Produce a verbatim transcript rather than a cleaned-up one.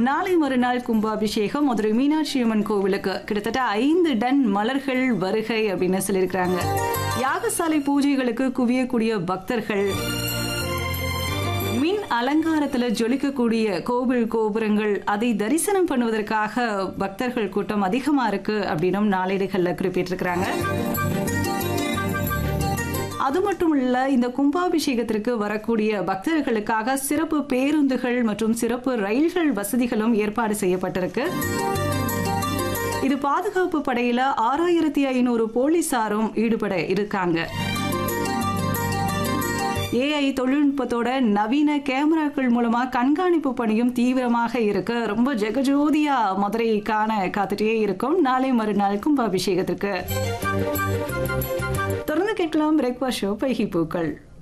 நாளை மறுநாள் கும்பாபிஷேகம் மதுரை மீனாட்சி அம்மன் கோவிலுக்கு கிட்டத்தட்ட ஐந்து டன் மலர்கள் வருகை அப்படின்னு சொல்லியிருக்கிறாங்க. யாகசாலை பூஜைகளுக்கு குவியக்கூடிய பக்தர்கள், மின் அலங்காரத்துல ஜொலிக்கக்கூடிய கோவில் கோபுரங்கள், அதை தரிசனம் பண்ணுவதற்காக பக்தர்கள் கூட்டம் அதிகமா இருக்கு அப்படின்னு நாளேடுகள்ல குறிப்பிட்டிருக்கிறாங்க. அது மட்டும் இல்ல, இந்த கும்பாபிஷேகத்திற்கு வரக்கூடிய பக்தர்களுக்காக சிறப்பு பேருந்துகள் மற்றும் சிறப்பு ரயில்கள் வசதிகளும் ஏற்பாடு செய்யப்பட்டிருக்கு. இது பாதுகாப்பு படையில ஆறாயிரத்தி ஐநூறு போலீசாரும் ஈடுபட இருக்காங்க. ஏஐ தொழில்நுட்பத்தோட நவீன கேமராக்கள் மூலமா கண்காணிப்பு பணியும் தீவிரமாக இருக்கு. ரொம்ப ஜெகஜோதியா மதுரை காண காத்துட்டே இருக்கும் நாளை மறுநாள் கும்பாபிஷேகத்திற்கு. தொடர்ந்து கேட்கலாம் பிரேக்ஃபாஸ்ட் ஷோ பைகி பூக்கள்.